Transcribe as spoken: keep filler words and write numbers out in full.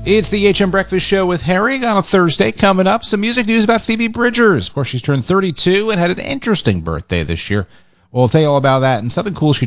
It's the H M Breakfast Show with Harry on a Thursday. Coming up, some music news about Phoebe Bridgers. Of course, she's turned thirty-two and had an interesting birthday this year. We'll tell you all about that and something cool she